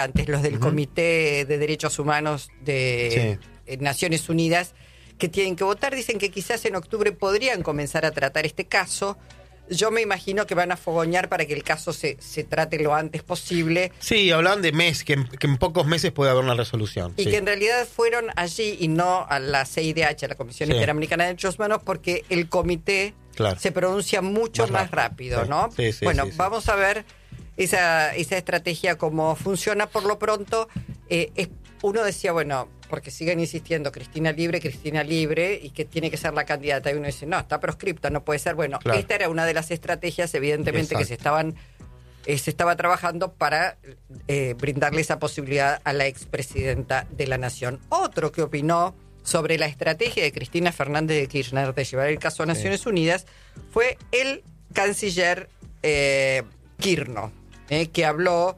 antes los del Comité de Derechos Humanos de Naciones Unidas, que tienen que votar. Dicen que quizás en octubre podrían comenzar a tratar este caso. Yo me imagino que van a fogonear para que el caso se trate lo antes posible. Sí, hablaban de que en pocos meses puede haber una resolución. Y que en realidad fueron allí y no a la CIDH, a la Comisión Interamericana de Derechos Humanos, porque el comité se pronuncia mucho más rápido, ¿no? Sí, vamos a ver esa estrategia cómo funciona. Por lo pronto, uno decía, bueno, porque siguen insistiendo Cristina libre, y que tiene que ser la candidata. Y uno dice, no, está proscripta, no puede ser. Bueno, esta era una de las estrategias, evidentemente, que se estaba trabajando para brindarle esa posibilidad a la expresidenta de la Nación. Otro que opinó sobre la estrategia de Cristina Fernández de Kirchner de llevar el caso a Naciones Unidas fue el canciller Kirno, que habló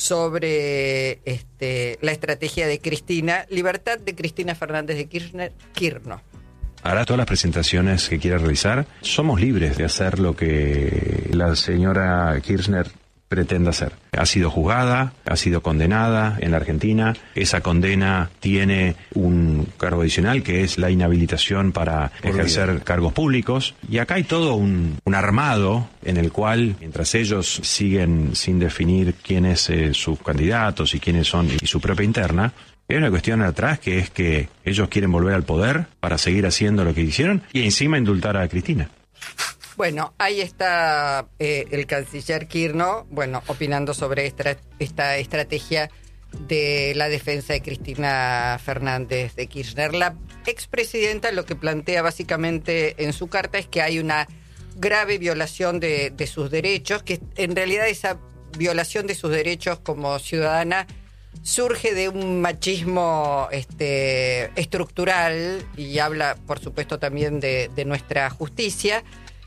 sobre la estrategia de Cristina, libertad de Cristina Fernández de Kirchner. Hará todas las presentaciones que quiera realizar. Somos libres de hacer lo que la señora Kirchner pretenda hacer. Ha sido juzgada, ha sido condenada en la Argentina. Esa condena tiene un cargo adicional, que es la inhabilitación para ejercer cargos públicos. Y acá hay todo un armado en el cual, mientras ellos siguen sin definir quiénes sus candidatos y quiénes son, y su propia interna, hay una cuestión atrás, que es que ellos quieren volver al poder para seguir haciendo lo que hicieron y encima indultar a Cristina. Bueno, ahí está el canciller Kirno, opinando sobre esta estrategia de la defensa de Cristina Fernández de Kirchner. La expresidenta lo que plantea básicamente en su carta es que hay una grave violación de sus derechos, que en realidad esa violación de sus derechos como ciudadana surge de un machismo estructural, y habla, por supuesto, también de nuestra justicia.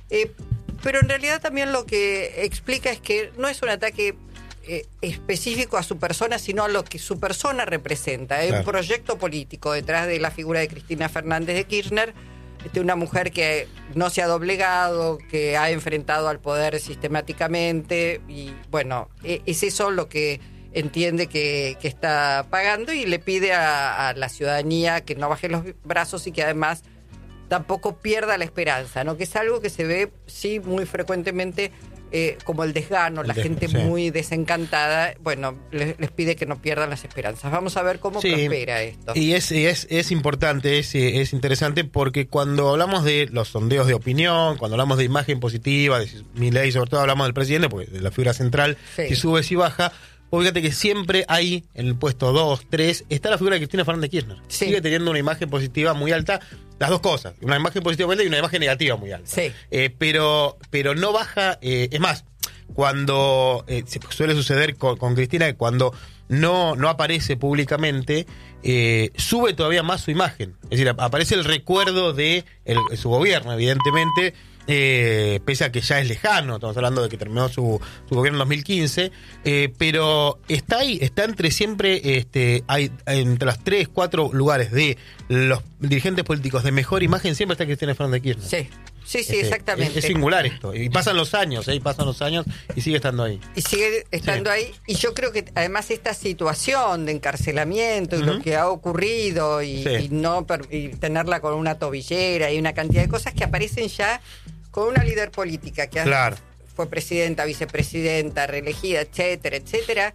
Pero en realidad también lo que explica es que no es un ataque específico a su persona, sino a lo que su persona representa. Hay un proyecto político detrás de la figura de Cristina Fernández de Kirchner, una mujer que no se ha doblegado, que ha enfrentado al poder sistemáticamente, y es eso lo que entiende que está pagando, y le pide a la ciudadanía que no baje los brazos y que además tampoco pierda la esperanza, ¿no? Que es algo que se ve, sí, muy frecuentemente, como el desgano, la gente muy desencantada. Les pide que no pierdan las esperanzas. Vamos a ver cómo prospera esto. Y es importante, es interesante, porque cuando hablamos de los sondeos de opinión, cuando hablamos de imagen positiva, de Milei, sobre todo hablamos del presidente, porque de la figura central, si sube, si baja. Fíjate que siempre ahí, en el puesto 2, 3, está la figura de Cristina Fernández de Kirchner. Sigue teniendo una imaje positiva muy alta, las dos cosas, una imagen positiva muy alta y una imagen negativa muy alta. Pero no baja, es más, cuando suele suceder con Cristina, que cuando no aparece públicamente, sube todavía más su imagen. Es decir, aparece el recuerdo de su gobierno, evidentemente, pese a que ya es lejano. Estamos hablando de que terminó su gobierno en 2015, pero está ahí, está entre siempre, hay entre los 3, 4 lugares de los dirigentes políticos de mejor imagen, siempre está Cristina Fernández de Kirchner. Sí, exactamente. Es singular esto. Y pasan los años y sigue estando ahí. Y sigue estando ahí. Y yo creo que además esta situación de encarcelamiento y lo que ha ocurrido y tenerla con una tobillera y una cantidad de cosas que aparecen ya con una líder política que fue presidenta, vicepresidenta, reelegida, etcétera,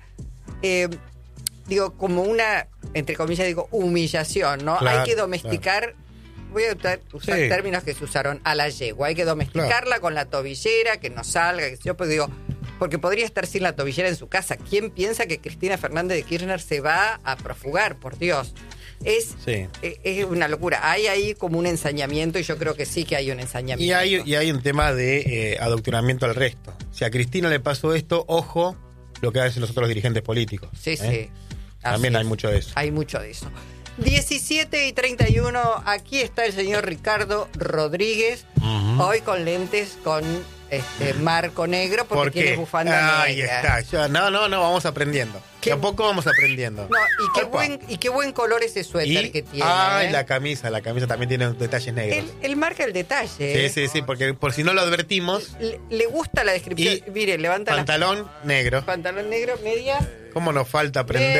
como una, entre comillas, humillación, ¿no? Hay que domesticar. Voy a usar términos que se usaron, a la yegua. Hay que domesticarla con la tobillera, que no salga, porque podría estar sin la tobillera en su casa. ¿Quién piensa que Cristina Fernández de Kirchner se va a profugar? Por Dios. Es una locura. Hay ahí como un ensañamiento, y yo creo que sí que hay un ensañamiento. Y hay un tema de adoctrinamiento al resto. Si a Cristina le pasó esto, ojo lo que hacen los otros dirigentes políticos. También hay mucho de eso. Hay mucho de eso. 17:31, aquí está el señor Ricardo Rodríguez, hoy con lentes, con marco negro porque tiene bufanda ahí negra. Está. No, vamos aprendiendo. De a poco vamos aprendiendo. No, y qué buen color ese suéter que tiene. La camisa también tiene detalles negros. Él marca el detalle. Sí, porque por si no lo advertimos. Le gusta la descripción. Mire, levanta pantalón negro. Pantalón negro, medias. ¿Cómo nos falta aprender?